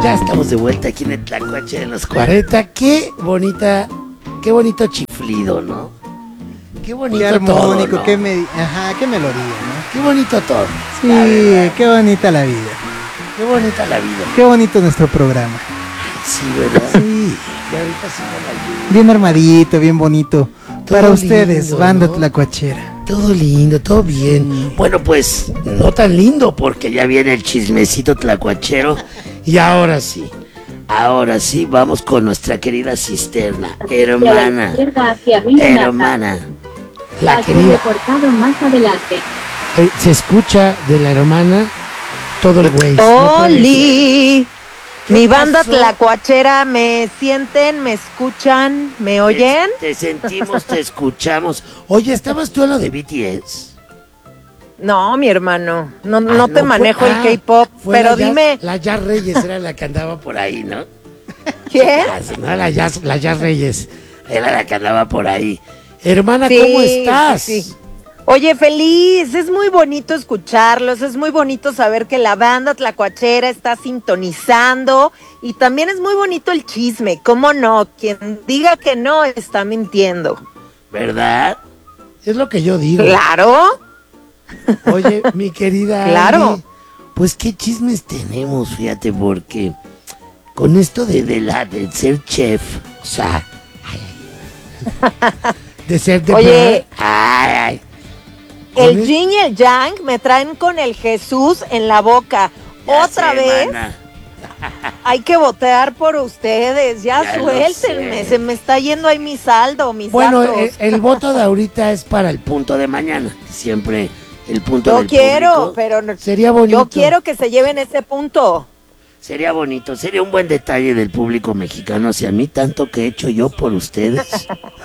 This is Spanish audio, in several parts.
Ya estamos de vuelta aquí en el Tlacuache de los 40. Qué bonito chiflido, ¿no? Qué bonito qué armónico, todo, ¿no? qué melodía, ¿no? Qué bonito todo. Sí, qué bonita la vida. Qué bonita la vida. Qué bonito nuestro programa. Sí, ¿verdad? Sí, Y ahorita sí me la ayudo. bien armadito, bien bonito. Todo Para ustedes, lindo, banda ¿no? tlacuachera. Todo lindo, todo bien. Bueno, pues no tan lindo porque ya viene el chismecito tlacuachero. Y ahora sí, vamos con nuestra querida cisterna, hermana. Hermana. La querida. Más adelante. Se escucha de la hermana todo el güey. ¡Oli! ¿Qué Mi banda pasó? tlacuachera, ¿me sienten? ¿Me escuchan? ¿Me oyen? Te sentimos, te escuchamos. Oye, ¿estabas tú en lo de BTS? No, mi hermano, no Ah, te no, manejo fue- el K-pop, fue pero la Jazz- dime, La Jazz Reyes era la que andaba por ahí, ¿no? ¿quién? No, la Jazz Reyes era la que andaba por ahí. Hermana, Sí, ¿cómo estás? sí. Oye, feliz, es muy bonito escucharlos, es muy bonito saber que la banda tlacuachera está sintonizando y también es muy bonito el chisme, ¿cómo no? Quien diga que no está mintiendo. ¿Verdad? Es lo que yo digo. Claro, Oye, mi querida Claro. Andy, pues qué chismes tenemos, fíjate, porque con esto de ser chef, o sea, de ser de Oye. ay. el Con yin y el yang me traen con el Jesús en la boca. Ya Otra sé, vez mana. hay que votear por ustedes, ya Ya lo suéltenme, sé. se me está yendo ahí mi saldo, mis Bueno, datos. el voto de ahorita es para el punto de mañana, siempre el punto Yo del quiero, público. pero Sería bonito. yo quiero que se lleven ese punto. Sería bonito, sería un buen detalle del público mexicano hacia mí, tanto que he hecho yo por ustedes.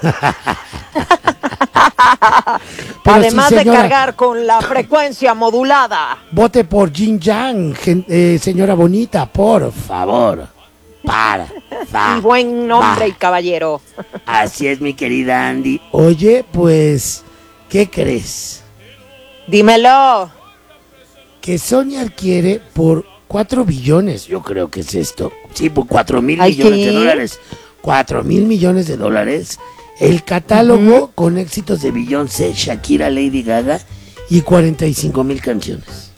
Pero Además sí, de señora, cargar con la frecuencia modulada. vote por Jin Yang, señora bonita, por favor. Y buen hombre y caballero. Así es, mi querida Andy. Oye, pues, ¿qué crees? Dímelo. Que Sony adquiere por 4 billones, yo creo que es esto. Sí, por 4,000 Ay, millones ¿qué? de dólares. 4,000 millones de dólares. El catálogo con éxitos de Beyoncé, Shakira, Lady Gaga y 45,000 canciones.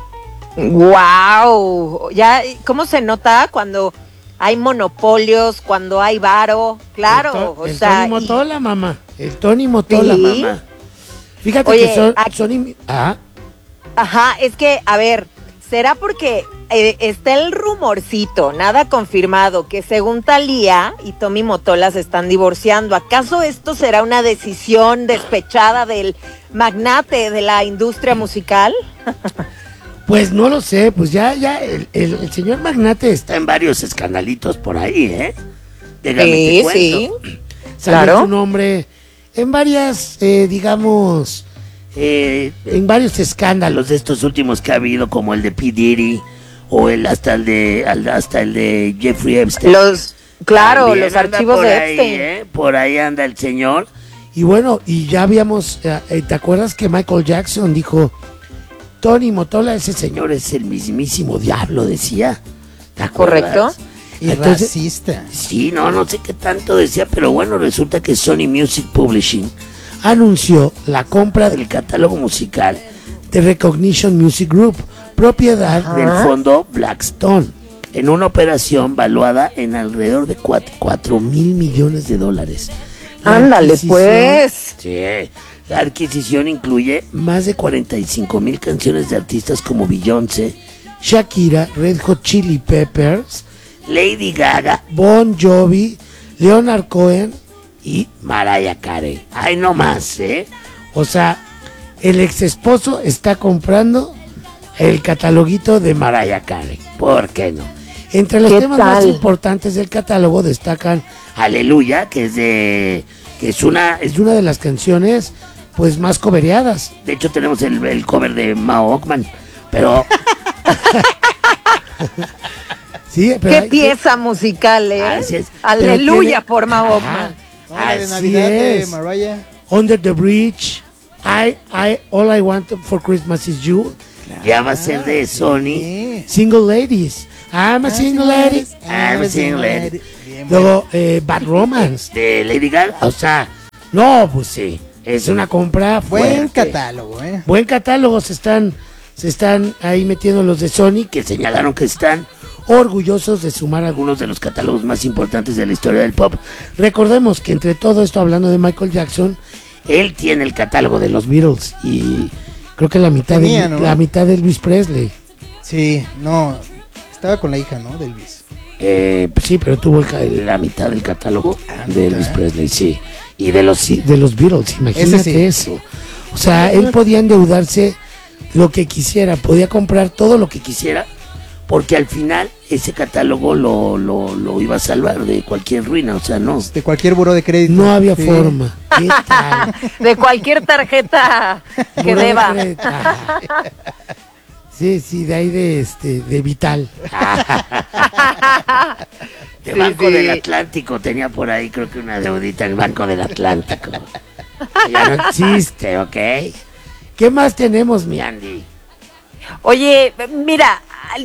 Wow. Ya, ¿cómo se nota cuando hay monopolios, cuando hay varo? Claro, El o sea. Tony Motola, mamá. El Tony Motola, ¿Sí? mamá. Fíjate Oye, que aquí- Sony... Ah, Ajá, es que, a ver, ¿será porque está el rumorcito, nada confirmado, que según Thalía y Tommy Motola se están divorciando? ¿Acaso esto será una decisión despechada del magnate de la industria musical? pues no lo sé, pues ya el señor Magnate está en varios escandalitos por ahí, ¿eh? Déjame te cuento. Salió Claro. su nombre en varias, digamos, en varios escándalos de estos últimos que ha habido, como el de P. Diddy o hasta el de Jeffrey Epstein. Claro, También los anda archivos por de ahí, Epstein. Por ahí anda el señor. Y bueno, y ya habíamos, ¿te acuerdas que Michael Jackson dijo, Tony Motola, ese señor es el mismísimo diablo, decía? ¿Te acuerdas? Correcto. Y Entonces, racista. sí, no sé qué tanto decía, pero bueno, resulta que Sony Music Publishing anunció la compra del catálogo musical de Recognition Music Group, propiedad del fondo Blackstone, en una operación valuada en alrededor de 4,000 millones de dólares. La Ándale, adquisición- pues. Sí, la adquisición incluye más de 45,000 canciones de artistas como Beyoncé, Shakira, Red Hot Chili Peppers, Lady Gaga, Bon Jovi, Leonard Cohen y Mariah Carey. Ay, no más, ¿eh? O sea, el ex esposo está comprando el cataloguito de Mariah Carey. ¿Por qué no? Entre los ¿Qué temas más tal? importantes del catálogo destacan Aleluya, que es una de las canciones pues más covereadas. De hecho tenemos el cover de Mao Ockman, pero sí, pero Qué hay- pieza musical, ¿eh? Así es. Aleluya Pero tiene- por Ajá. Mahoma. Hola, de Así Navidad de es. Mariah. Under the Bridge, All I Want for Christmas is You, Ya va a ser de Sony. Sí. Single Ladies. I'm a single lady. I'm a single lady. Bien, Luego, Bad Romance de Lady Gaga. O sea, no, pues sí. Es una compra buen fuerte. catálogo, Buen catálogo. Se están ahí metiendo los de Sony, que señalaron que están orgullosos de sumar algunos de los catálogos más importantes de la historia del pop. Recordemos que entre todo esto, hablando de Michael Jackson, él tiene el catálogo de los Beatles y creo que la mitad ¿no? la mitad de Elvis Presley. Sí, no, estaba con la hija, ¿no? De Elvis. Sí, pero tuvo la mitad del catálogo de Elvis Presley, sí. Y de los Beatles, imagínate sí. eso. O sea, él podía endeudarse lo que quisiera, podía comprar todo lo que quisiera, porque al final ese catálogo lo iba a salvar de cualquier ruina, o sea, no. De cualquier buró de crédito. No había Sí. forma. ¿Qué tal? De cualquier tarjeta que Buró de deba. crédito. Ah. Sí, de ahí de Vital. De Sí, Banco sí. del Atlántico tenía por ahí, creo que una deudita en el Banco del Atlántico. Ya no existe, ¿ok? ¿Qué más tenemos, mi Andy? Oye, mira,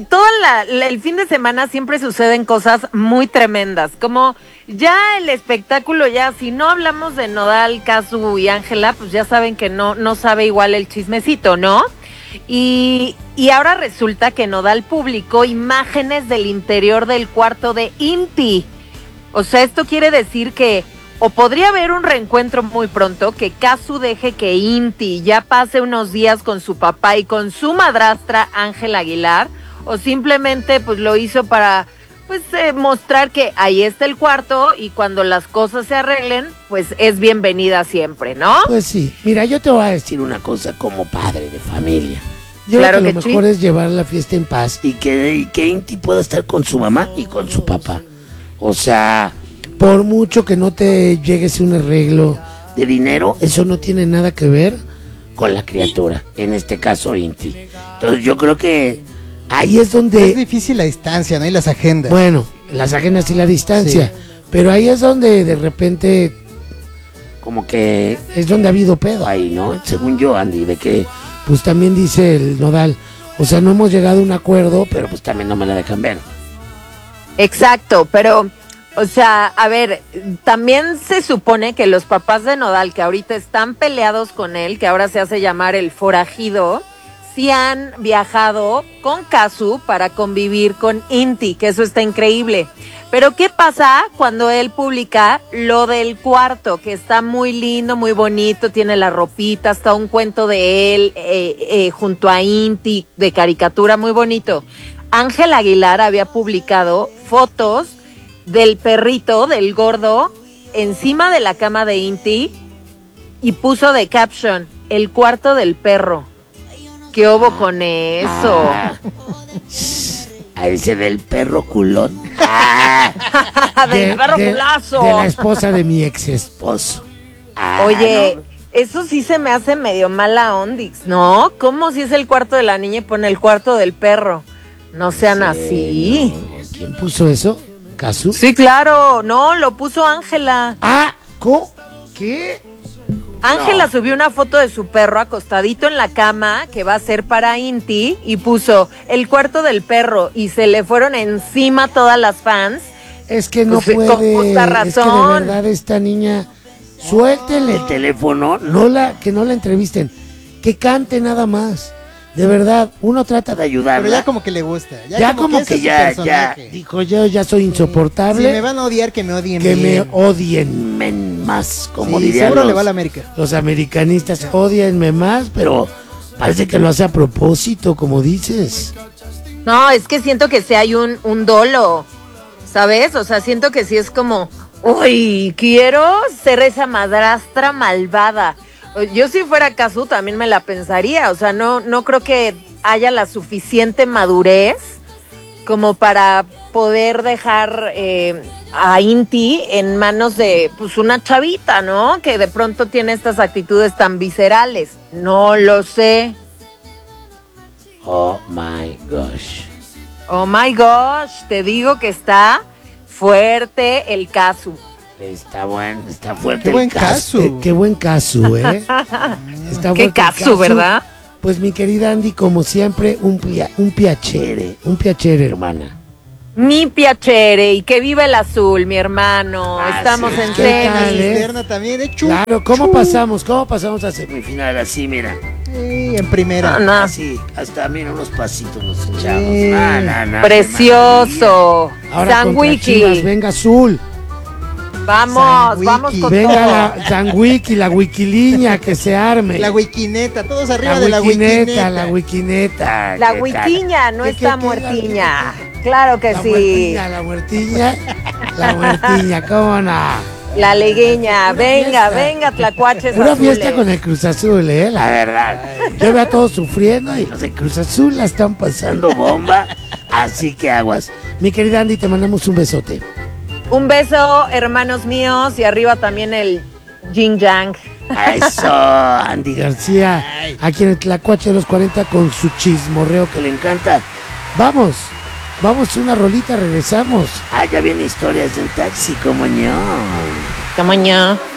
el fin de semana siempre suceden cosas muy tremendas, como ya el espectáculo, ya si no hablamos de Nodal, Casu y Ángela, pues ya saben que no sabe igual el chismecito, ¿no? Y ahora resulta que Nodal publicó imágenes del interior del cuarto de Inti. O sea, esto quiere decir que o podría haber un reencuentro muy pronto, que Casu deje que Inti ya pase unos días con su papá y con su madrastra Ángela Aguilar, o simplemente pues lo hizo para mostrar que ahí está el cuarto y cuando las cosas se arreglen, pues es bienvenida siempre, ¿no? Pues sí, mira, yo te voy a decir una cosa como padre de familia. Yo Claro creo que lo que mejor sí. es llevar la fiesta en paz y que Inti pueda estar con su mamá y con su papá. O sea, por mucho que no te llegues a un arreglo de dinero, eso no tiene nada que ver con la criatura, en este caso Inti. Entonces yo creo que ahí es Es donde, difícil la distancia, ¿no? Y las agendas. bueno, las agendas y la distancia, Sí. pero ahí es donde de repente como que es donde ha habido pedo ahí, ¿no? Según yo, Andy, de que pues también dice el Nodal, o sea, no hemos llegado a un acuerdo, pero pues también no me la dejan ver. Exacto, pero, o sea, a ver, también se supone que los papás de Nodal, que ahorita están peleados con él, que ahora se hace llamar el forajido, sí han viajado con Casu para convivir con Inti, que eso está increíble. Pero ¿qué pasa cuando él publica lo del cuarto, que está muy lindo, muy bonito, tiene la ropita, está un cuento de él junto a Inti, de caricatura, muy bonito? Ángel Aguilar había publicado fotos del perrito, del gordo, encima de la cama de Inti y puso de caption, el cuarto del perro. ¿Qué hubo con eso? Ah, a ese del perro culón. Ah, Del perro culazo. de la esposa de mi ex esposo. Oye, no. eso sí se me hace medio mala ondix, ¿no? ¿Cómo si es el cuarto de la niña y pone el cuarto del perro? No sean así. No. ¿Quién puso eso? ¿Casu? Sí, claro. No, lo puso Ángela. Ah, ¿qué? Ángela subió una foto de su perro acostadito en la cama que va a ser para Inti y puso el cuarto del perro y se le fueron encima todas las fans. Es que no Pues, puede. con justa Es que de razón. verdad esta niña, suéltenle el teléfono, que no la entrevisten, que cante nada más. De verdad, uno trata de ayudarla. Pero ya como que le gusta. Ya como ese que es su ya personaje. dijo, yo ya soy Si insoportable. me van a odiar, que me odien Que me bien. odien más, como Sí, dirían seguro le va a la América. los americanistas, odienme más, pero parece que lo hace a propósito, como dices. No, es que siento que sí hay un dolo, ¿sabes? O sea, siento que sí es como, uy, quiero ser esa madrastra malvada. Yo si fuera Casu también me la pensaría, o sea, no creo que haya la suficiente madurez como para poder dejar a Inti en manos de pues una chavita, ¿no? Que de pronto tiene estas actitudes tan viscerales. No lo sé. Oh my gosh. Oh my gosh, te digo que está fuerte el Casu. Está bueno, está fuerte. Qué el buen caso. caso. Qué buen caso, ¿eh? Está Qué fuerte el Casu, ¿verdad? Pues mi querida Andy, como siempre, un piacere, hermana. Mi piacere, y que viva el azul, mi hermano. Estamos en ¿Qué tal, tenis. Cisterna también, Claro, ¿cómo pasamos a semifinal? Así, mira. En primera. No, no. Así, hasta mira, unos pasitos nos echamos. Sí. Precioso. Ahora San contra Wiki. Chivas, venga azul. Vamos, San vamos Wiki. con Venga todo. la San Wiki, la Wikiliña, que se arme. La wikineta, todos arriba La de la wikineta, wikineta. la wikineta. La ¿Qué Wikiña tal? no ¿Qué, está qué, muertiña. Claro que La sí. muertiña, la muertiña, la muertiña, ¿cómo no? La legueña. Una Venga, fiesta. venga, tlacuaches Una azules. fiesta con el Cruz Azul, la verdad. Yo veo a todos sufriendo y los de Cruz Azul la están pasando bomba. Así que aguas. Mi querida Andy, te mandamos un besote. Un beso, hermanos míos, y arriba también el Yin Yang. A eso, Andy García. Aquí en el Tlacuache de los 40 con su chismorreo que le encanta. Vamos una rolita, regresamos. Ah, ya viene historias del taxi, como ño. Tamaño.